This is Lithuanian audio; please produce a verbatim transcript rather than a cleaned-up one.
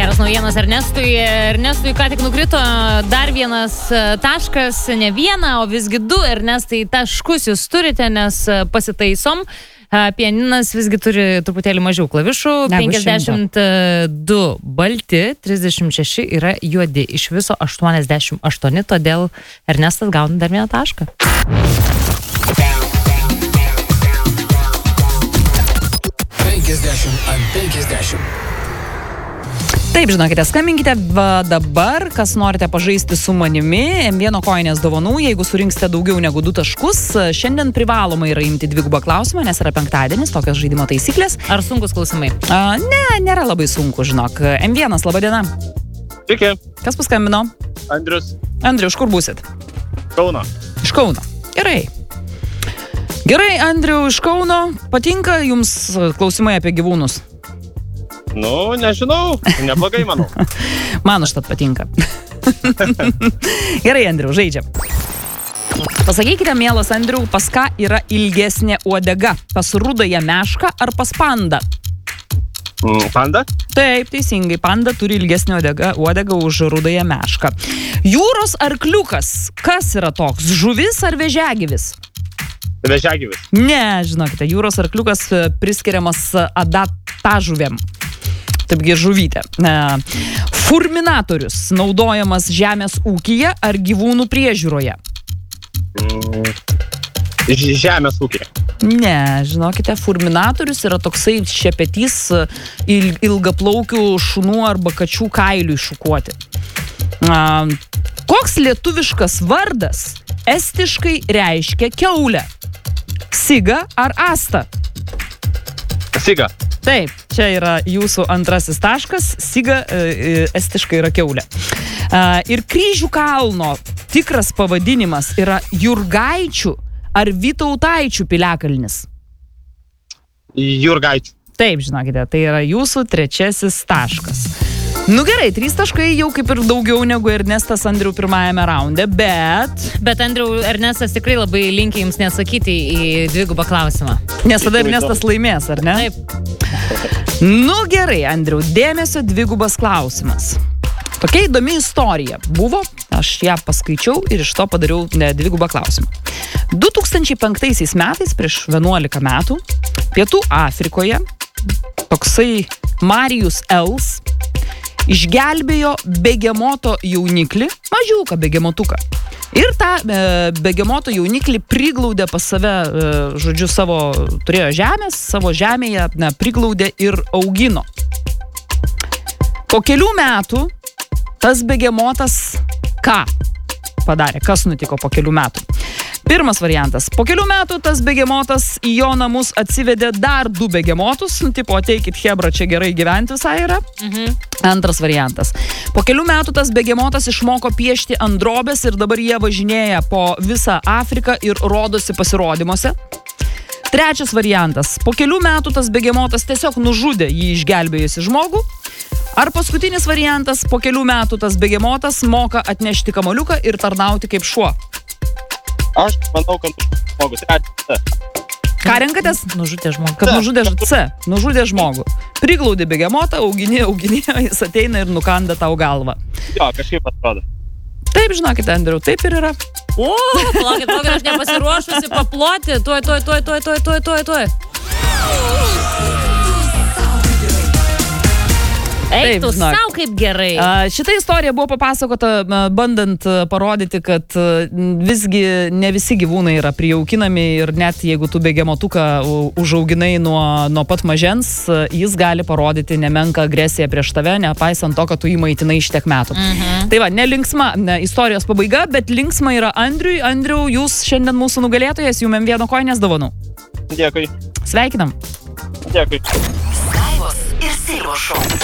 Geras naujienas Ernestui. Ernestui ką tik nukrito dar vienas taškas, ne vieną, o visgi du. Ernestai, taškus jūs turite, nes pasitaisom. Pianinas visgi turi truputėlį mažiau klavišų. penkiasdešimt du balti, trisdešimt šeši yra juodi. Iš viso aštuoniasdešimt aštuoni, todėl Ernestas gauna dar vieną tašką. penkiasdešimt ant penkiasdešimt. Taip, žinokite, skambinkite va dabar, kas norite pažaisti su manimi. em vienas kojinės dovanų, jeigu surinksite daugiau negu du taškus. Šiandien privaloma yra imti dvigubą klausimą, nes yra penktadienis, tokios žaidimo taisyklės. Ar sunkus klausimai? A, ne, nėra labai sunku, žinok. em vienas, laba diena. Sveiki. Kas paskambino? Andrius. Andriu, iš kur būsit? Kauno. Iš Kauno. Gerai. Gerai, Andriu, iš Kauno. Patinka jums klausimai apie gyvūnus? Nu, nežinau. Neblogai, manau. Man užtat patinka. Gerai, Andriu, žaidžiam. Pasakykite, mielas Andriu, pas ką yra ilgesnė uodega? Pas rudąją mešką ar pas pandą? Mm, panda? Taip, teisingai. Panda turi ilgesnį uodegą, uodegą už rudąją mešką. Jūros arkliukas. Kas yra toks? Žuvis ar vėžiagyvis? Vėžiagyvis. Ne, žinokite, jūros arkliukas priskiriamas adatažuvėm. Taipgi žuvytė. Furminatorius naudojamas žemės ūkyje ar gyvūnų priežiūroje? Mm, žemės ūkyje. Ne, žinokite, furminatorius yra toksai šepetys il, ilgaplaukių šunų arba kačių kailių iššukuoti. A, koks lietuviškas vardas estiškai reiškia kiaulę? Siga ar asta? Siga. Taip, čia yra jūsų antrasis taškas. Siga e, estiškai yra kiaulė. E, ir Kryžių kalno tikras pavadinimas yra Jurgaičių ar Vytautaičių piliakalnis? Jurgaičių. Taip, žinokite, tai yra jūsų trečiasis taškas. Nu gerai, trys taškai jau kaip ir daugiau negu Ernestas Andriu pirmajame raunde, bet... Bet Andriu, Ernestas tikrai labai linkia jums nesakyti į dvigubą klausimą. Nes tada Ernestas laimės, ar ne? Taip. Nu gerai, Andriu, dėmesio dvigubas klausimas. Tokia įdomi istorija buvo, aš ją paskaičiau ir iš to padariau ne, dvigubą klausimą. du tūkstančiai penktaisiais metais, prieš vienuolika metų, Pietų Afrikoje, toksai Marijus Els išgelbėjo begemoto jauniklį, mažiuką begemotuką. Ir tą e, begemoto jauniklį priglaudė pas save, e, žodžiu, savo, turėjo žemės, savo žemėje ne, priglaudė ir augino. Po kelių metų tas begemotas ką padarė? Kas nutiko po kelių metų? Pirmas variantas. Po kelių metų tas begemotas į jo namus atsivedė dar du begemotus. Tipo, ateikit, hebra, čia gerai gyventi visai yra. Mhm. Antras variantas. Po kelių metų tas begemotas išmoko piešti ant drobės ir dabar jie važinėja po visą Afriką ir rodosi pasirodymuose. Trečias variantas. Po kelių metų tas begemotas tiesiog nužudė jį išgelbėjusi žmogų. Ar paskutinis variantas. Po kelių metų tas begemotas moka atnešti kamoliuką ir tarnauti kaip šuo. Aš manau, kad žmogus. Ką renkatės? Nužudė žmogų. Kad nužudė C. Nužudė žmogų. Priglaudė begemotą, auginė, auginė, jis ateina ir nukanda tau galvą. Jo, kažkaip atrodo. Taip, žinokite, Andriu, taip ir yra. O, palaukit, palaukit, aš nepasiruošusi paploti. Tuoj, tuoj, tuoj, tuoj, tuoj, tuoj, tuoj, tuoj. Eik tu savo kaip gerai. A, šita istorija buvo papasakota a, bandant a, parodyti, kad a, visgi ne visi gyvūnai yra prijaukinami ir net jeigu tu begemotuką užauginai nuo, nuo pat mažens, a, jis gali parodyti nemenką agresiją prieš tave, nepaisant to, kad tu jį maitinai šitiek metų. Mhm. Tai va, nelinksma ne, istorijos pabaiga, bet linksma yra Andriui. Andriu, jūs šiandien mūsų nugalėtojas, jums em vienas kojinės dovanų. Dėkui. Sveikinam. Dėkui. Skaivos ir Silvo šou.